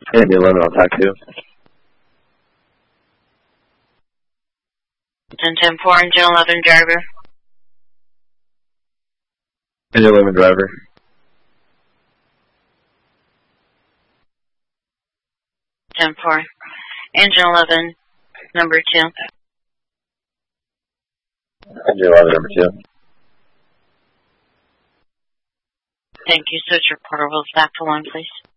Engine 11 on TAC 2. 10-4, Engine 11 driver. Engine 11 driver. Ten 4. Engine 11, number 2. Engine 11 number 2. Thank you. Switch your portables back to 1, please.